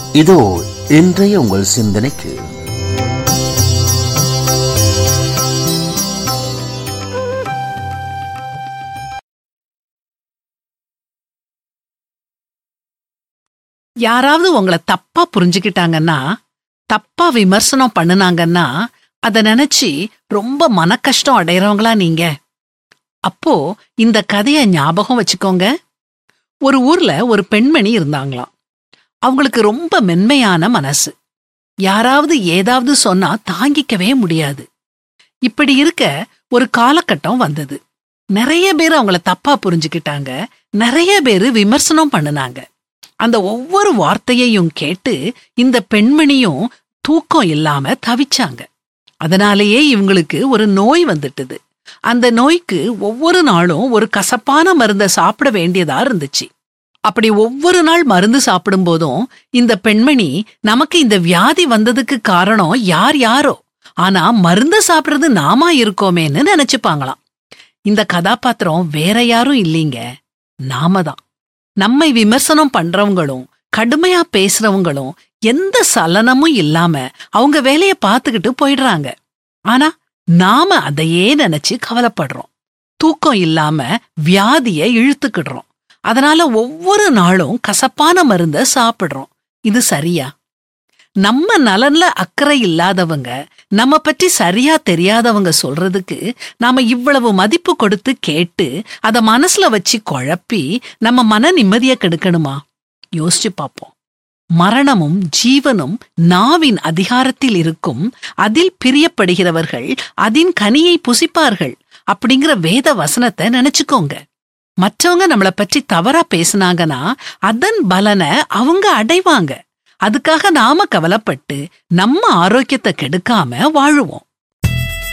இதோ இன்றைய உங்கள் சிந்தனைக்கு யாராவது உங்களை தப்பா புரிஞ்சுக்கிட்டாங்கன்னா, தப்பா விமர்சனம் பண்ணுனாங்கன்னா, அத நினைச்சு ரொம்ப மனக்கஷ்டம் அடையறவங்களா நீங்க? அப்போ இந்த கதைய ஞாபகம் வச்சுக்கோங்க. ஒரு ஊர்ல ஒரு பெண்மணி இருந்தாங்களாம். அவங்களுக்கு ரொம்ப மென்மையான மனசு. யாராவது ஏதாவது சொன்னா தாங்கிக்கவே முடியாது. இப்படி இருக்க ஒரு காலகட்டம் வந்தது. நிறைய பேர் அவங்கள தப்பா புரிஞ்சுக்கிட்டாங்க. நிறைய பேரு விமர்சனம் பண்ணுனாங்க. அந்த ஒவ்வொரு வார்த்தையையும் கேட்டு இந்த பெண்மணியும் தூக்கம் இல்லாம தவிச்சாங்க. அதனாலேயே இவங்களுக்கு ஒரு நோய் வந்துட்டுது. அந்த நோய்க்கு ஒவ்வொரு நாளும் ஒரு கசப்பான மருந்த சாப்பிட வேண்டியதா இருந்துச்சு. அப்படி ஒவ்வொரு நாள் மருந்து சாப்பிடும் போதும் இந்த பெண்மணி, நமக்கு இந்த வியாதி வந்ததுக்கு காரணம் யார் யாரோ, ஆனா மருந்து சாப்பிடுறது நாமா இருக்கோமேன்னு நினைச்சுப்பாங்களாம். இந்த கதாபாத்திரம் வேற யாரும் இல்லீங்க, நாம தான். நம்மை விமர்சனம் பண்றவங்களும் கடுமையா பேசுறவங்களும் எந்த சலனமும் இல்லாம அவங்க வேலைய பார்த்துக்கிட்டு போயிடுறாங்க. ஆனா நாம அதையே நினைச்சு கவலைப்படுறோம். தூக்கம் இல்லாம வியாதிய இழுத்துக்கிடுறோம். அதனால ஒவ்வொரு நாளும் கசப்பான மருந்த சாப்பிடுறோம். இது சரியா? நம்ம நலன்ல அக்கறை இல்லாதவங்க, நம்ம பற்றி சரியா தெரியாதவங்க சொல்றதுக்கு நாம இவ்வளவு மதிப்பு கொடுத்து கேட்டு அத மனசுல வச்சு குழப்பி நம்ம மன நிம்மதிய கெடுக்கணுமா? யோசிச்சு பார்ப்போம். மரணமும் ஜீவனும் நாவின் அதிகாரத்தில் இருக்கும். அதில் பிரியப்படுகிறவர்கள் அதின் கனியை புசிப்பார்கள் அப்படிங்கிற வேத வசனத்தை நினைச்சுக்கோங்க. மற்றவங்க நம்மளை பற்றி தவறா பேசுனாங்கன்னா அதன் பலனை அவங்க அடைவாங்க. அதுக்காக நாம கவலைப்பட்டு நம்ம ஆரோக்கியத்தை கெடுக்காம வாழுவோம்.